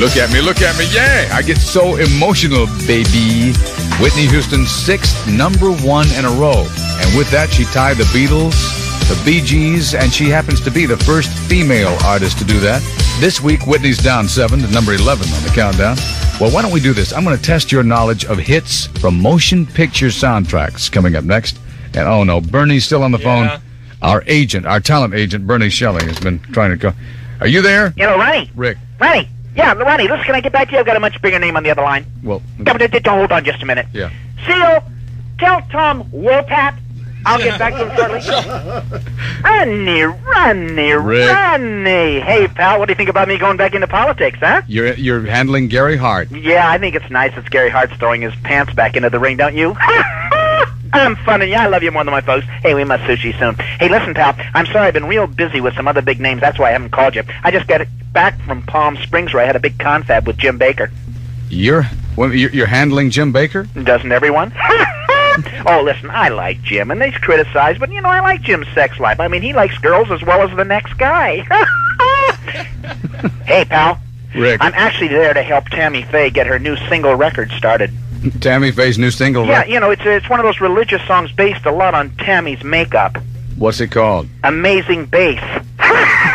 Look at me, yeah! I get so emotional, baby. Whitney Houston's 6th #1 in a row. And with that, she tied the Beatles, the Bee Gees, and she happens to be the first female artist to do that. This week, Whitney's down 7 to number 11 on the countdown. Well, why don't we do this? I'm going to test your knowledge of hits from motion picture soundtracks coming up next. And oh no, Bernie's still on the phone. Our agent, our talent agent, Bernie Shelley, has been trying to go. Are you there? You know, Ronnie. Rick. Ronnie. Yeah, Ronnie, listen, can I get back to you? I've got a much bigger name on the other line. Well, hold on just a minute. Yeah. Seal, tell Tom Wopat I'll get back to him shortly. Ronnie. Hey, pal, what do you think about me going back into politics, huh? You're handling Gary Hart. Yeah, I think it's nice that Gary Hart's throwing his pants back into the ring, don't you? I'm funny. Yeah, I love you more than my folks. Hey, we must sushi soon. Hey, listen, pal, I'm sorry I've been real busy with some other big names. That's why I haven't called you. I just got back from Palm Springs where I had a big confab with Jim Baker. You're handling Jim Baker? Doesn't everyone? Oh, listen, I like Jim, and they criticize, but, I like Jim's sex life. I mean, he likes girls as well as the next guy. Hey, pal. Rick. I'm actually there to help Tammy Faye get her new single record started. Tammy Faye's new single record? Yeah, it's one of those religious songs based a lot on Tammy's makeup. What's it called? Amazing Bass.